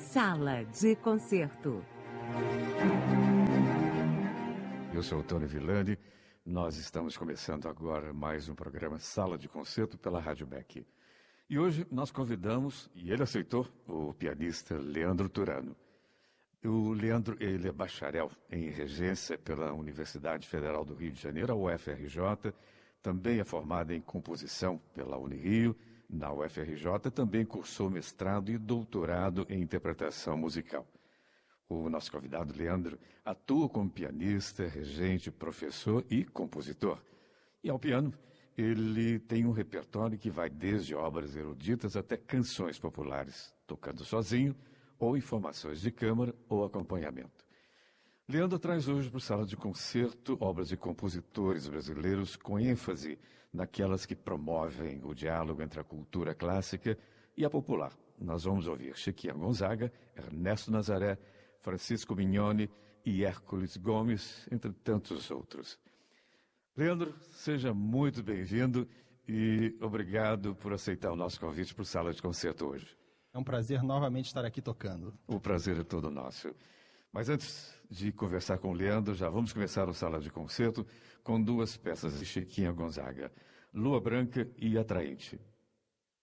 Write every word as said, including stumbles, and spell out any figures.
Sala de Concerto. Eu sou o Tony Villani. Nós estamos começando agora mais um programa Sala de Concerto pela Rádio Beck. E hoje nós convidamos, e ele aceitou, o pianista Leandro Turano. O Leandro, ele é bacharel em regência pela Universidade Federal do Rio de Janeiro, a U F R J, também é formado em composição pela Unirio, na U F R J, também cursou mestrado e doutorado em interpretação musical. O nosso convidado, Leandro, atua como pianista, regente, professor e compositor. E ao piano, ele tem um repertório que vai desde obras eruditas até canções populares, tocando sozinho, ou em formações de câmara ou acompanhamento. Leandro traz hoje para o Sala de Concerto obras de compositores brasileiros com ênfase naquelas que promovem o diálogo entre a cultura clássica e a popular. Nós vamos ouvir Chiquinha Gonzaga, Ernesto Nazaré, Francisco Mignone e Hércules Gomes, entre tantos outros. Leandro, seja muito bem-vindo e obrigado por aceitar o nosso convite para o Sala de Concerto hoje. É um prazer novamente estar aqui tocando. O prazer é todo nosso. Mas antes de conversar com o Leandro, já vamos começar o Sala de Concerto com duas peças de Chiquinha Gonzaga, Lua Branca e Atraente.